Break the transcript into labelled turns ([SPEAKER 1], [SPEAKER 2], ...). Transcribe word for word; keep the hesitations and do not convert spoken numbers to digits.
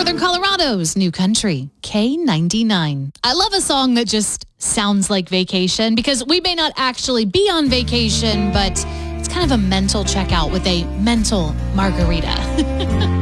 [SPEAKER 1] Northern Colorado's new country, K ninety-nine. I love a song that just sounds like vacation because we may not actually be on vacation, but it's kind of a mental checkout with a mental margarita.